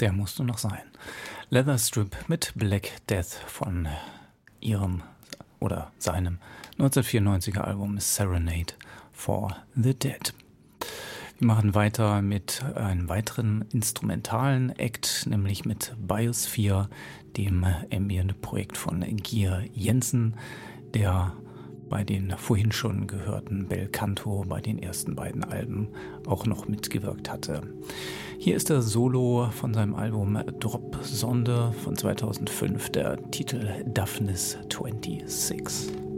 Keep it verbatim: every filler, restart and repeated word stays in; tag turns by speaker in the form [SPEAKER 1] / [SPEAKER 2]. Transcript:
[SPEAKER 1] Der musste noch sein. Leatherstrip mit Black Death von ihrem oder seinem neunzehnhundertvierundneunziger Album Serenade for the Dead. Wir machen weiter mit einem weiteren instrumentalen Act, nämlich mit Biosphere, dem Ambient-Projekt von Geir Jensen, der bei den vorhin schon gehörten Bel Canto bei den ersten beiden Alben auch noch mitgewirkt hatte. Hier ist der Solo von seinem Album Drop Sonde von zweitausendfünf, der Titel Daphnis sechsundzwanzig.